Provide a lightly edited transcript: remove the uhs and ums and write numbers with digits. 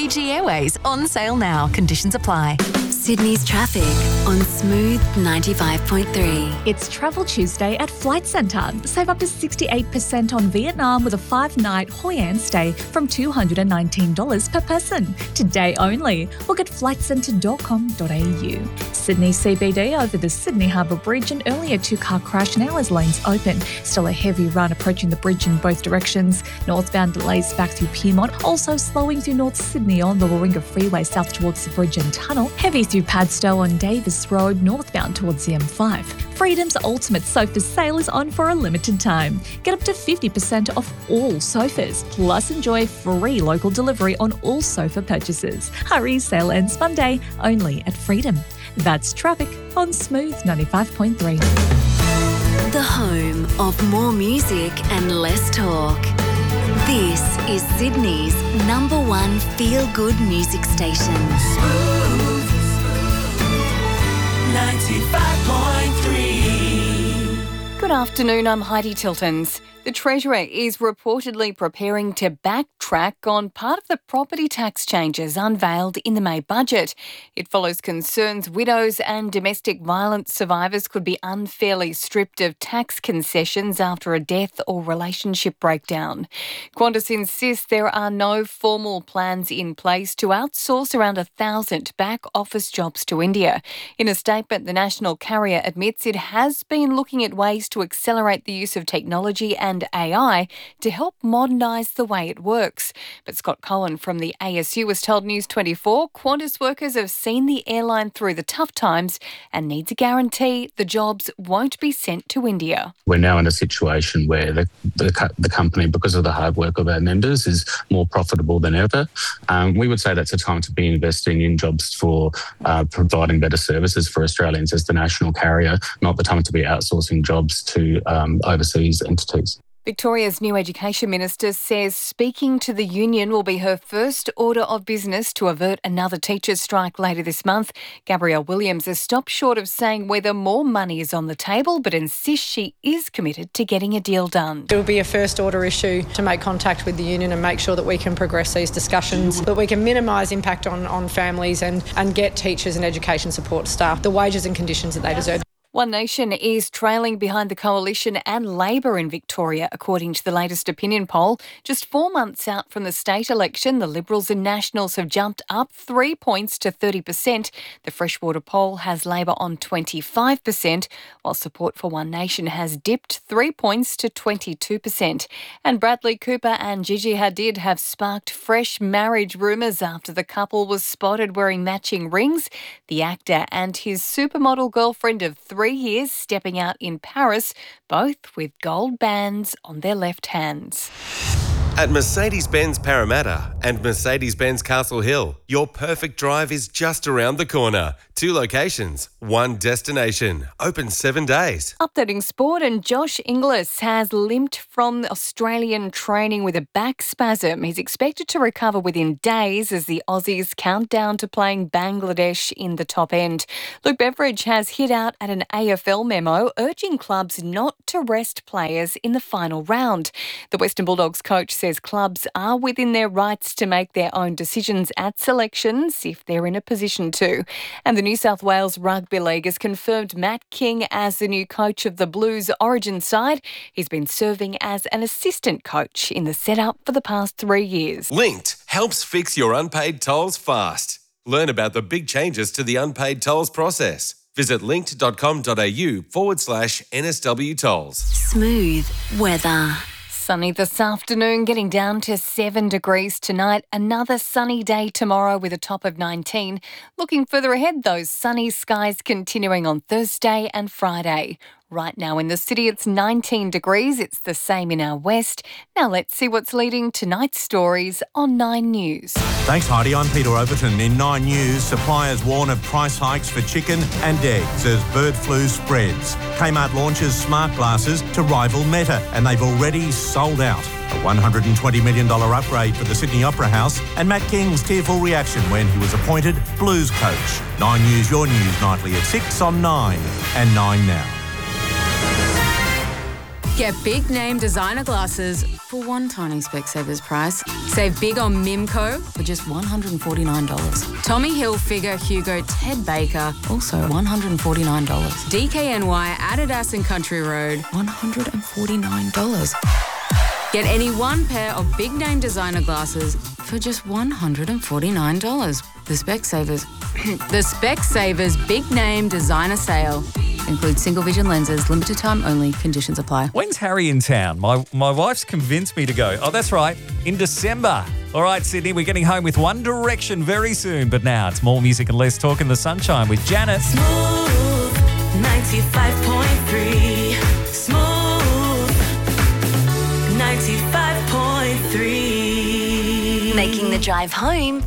Fiji Airways on sale now. Conditions apply. Sydney's traffic on Smooth 95.3. It's Travel Tuesday at Flight Centre. Save up to 68% on Vietnam with a 5-night Hoi An stay from $219 per person. Today only. Look at flightcentre.com.au. Sydney CBD over the Sydney Harbour Bridge, an earlier two-car crash, now as lanes open. Still a heavy run approaching the bridge in both directions. Northbound delays back through Piedmont, also slowing through North Sydney on the Warringah Freeway south towards the bridge and tunnel. Heavy through Padstow on Davis Road, northbound towards the M5. Freedom's ultimate sofa sale is on for a limited time. Get up to 50% off all sofas, plus enjoy free local delivery on all sofa purchases. Hurry, sale ends Monday, only at Freedom. That's traffic on Smooth 95.3. The home of more music and less talk. This is Sydney's #1 feel-good music station. Smooth 95.3. Good afternoon, I'm Heidi Tiltons. The Treasurer is reportedly preparing to backtrack on part of the property tax changes unveiled in the May budget. It follows concerns widows and domestic violence survivors could be unfairly stripped of tax concessions after a death or relationship breakdown. Qantas insists there are no formal plans in place to outsource around 1,000 back office jobs to India. In a statement, the national carrier admits it has been looking at ways to accelerate the use of technology and AI to help modernise the way it works. But Scott Cohen from the ASU has told News 24 Qantas workers have seen the airline through the tough times and needs a guarantee the jobs won't be sent to India. We're now in a situation where the company, because of the hard work of our members, is more profitable than ever. We would say that's a time to be investing in jobs for providing better services for Australians as the national carrier, not the time to be outsourcing jobs to overseas entities. Victoria's new Education Minister says speaking to the union will be her first order of business to avert another teachers' strike later this month. Gabrielle Williams has stopped short of saying whether more money is on the table, but insists she is committed to getting a deal done. It will be a first order issue to make contact with the union and make sure that we can progress these discussions, that we can minimise impact on families and get teachers and education support staff the wages and conditions that they deserve. One Nation is trailing behind the Coalition and Labor in Victoria, according to the latest opinion poll. Just 4 months out from the state election, the Liberals and Nationals have jumped up 3 points to 30%. The Freshwater poll has Labor on 25%, while support for One Nation has dipped 3 points to 22%. And Bradley Cooper and Gigi Hadid have sparked fresh marriage rumours after the couple was spotted wearing matching rings. The actor and his supermodel girlfriend of 3 years stepping out in Paris, both with gold bands on their left hands. At Mercedes-Benz Parramatta and Mercedes-Benz Castle Hill, your perfect drive is just around the corner. 2 locations, 1 destination. Open 7 days. Updating sport, and Josh Inglis has limped from Australian training with a back spasm. He's expected to recover within days as the Aussies count down to playing Bangladesh in the top end. Luke Beveridge has hit out at an AFL memo urging clubs not to rest players in the final round. The Western Bulldogs coach says clubs are within their rights to make their own decisions at selections if they're in a position to. And the New South Wales Rugby League has confirmed Matt King as the new coach of the Blues Origin side. He's been serving as an assistant coach in the setup for the past 3 years. Linked helps fix your unpaid tolls fast. Learn about the big changes to the unpaid tolls process. Visit linked.com.au/NSW tolls. Smooth weather. Sunny this afternoon, getting down to 7 degrees tonight. Another sunny day tomorrow with a top of 19. Looking further ahead, those sunny skies continuing on Thursday and Friday. Right now in the city, it's 19 degrees. It's the same in our west. Now let's see what's leading tonight's stories on 9 News. Thanks, Heidi. I'm Peter Overton. In 9 News, suppliers warn of price hikes for chicken and eggs as bird flu spreads. Kmart launches smart glasses to rival Meta, and they've already sold out. A $120 million upgrade for the Sydney Opera House, and Matt King's tearful reaction when he was appointed Blues coach. 9 News, your news nightly at 6 on 9 and 9 now. Get big name designer glasses for one tiny Specsavers price. Save big on Mimco for just $149. Tommy Hilfiger, Hugo, Ted Baker, also $149. DKNY, Adidas and Country Road, $149. Get any one pair of big name designer glasses for just $149. The Specsavers Big Name Designer Sale. Includes single vision lenses, limited time only, conditions apply. When's Harry in town? My wife's convinced me to go. Oh, that's right, in December. All right, Sydney, we're getting home with One Direction very soon. But now it's more music and less talk in the sunshine with Janet. Smooth 95.3. Smooth 95.3. Making the drive home